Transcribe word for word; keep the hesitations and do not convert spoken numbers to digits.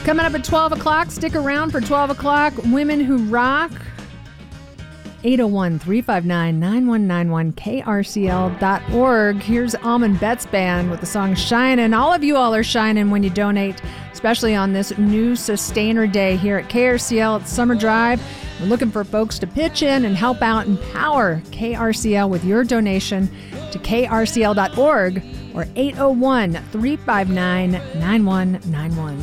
Coming up at twelve o'clock, stick around for twelve o'clock, Women Who Rock. eight oh one, three five nine, nine one nine one, K R C L dot org. Here's Almond Betts Band with the song Shinin'. All of you all are shining when you donate, especially on this new Sustainer Day here at K R C L at Summer Drive. We're looking for folks to pitch in and help out and power K R C L with your donation to K R C L dot org or eight oh one, three five nine, nine one nine one.